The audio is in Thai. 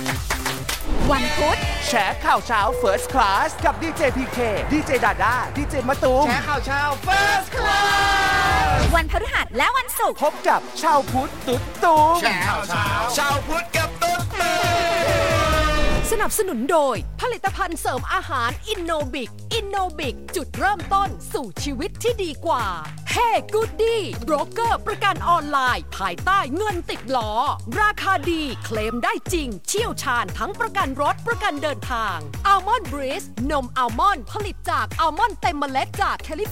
วันพุธแฉข่าวเช้า First Class กับดีเจพีเคดีเจดาด้าดีเจมะตูมแฉข่าวเช้า First Class วันพฤหัสและวันศุกร์พบกับชาวพุทธตุ๊ดตูมแฉข่าวเช้าชาวพุทธกับตุ๊ดตูมสนับสนุนโดยผลิตภัณฑ์เสริมอาหารอินโนบิกจุดเริ่มต้นสู่ชีวิตที่ดีกว่าเฮ้กูดดี้โบรกเกอร์ประกันออนไลน์ภายใต้เงินติดล้อราคาดีเคลมได้จริงเชี่ยวชาญทั้งประกันรถประกันเดินทางอัลมอนด์บริสนมอัลมอนด์ผลิตจากอัลมอนด์เต็มเมล็ดจากแคลิ